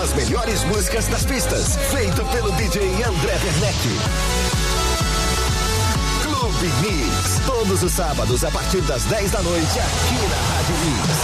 As melhores músicas das pistas, feito pelo DJ André Werneck. Clube Mix, todos os sábados a partir das 10 da noite aqui na Rádio Mix.